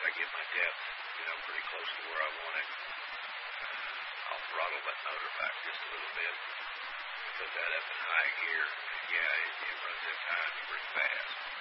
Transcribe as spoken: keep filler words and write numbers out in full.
I get my depth, you know, pretty close to where I want it, I'll throttle that motor back just a little bit, put that up in high gear, and yeah, it, it runs at times pretty fast.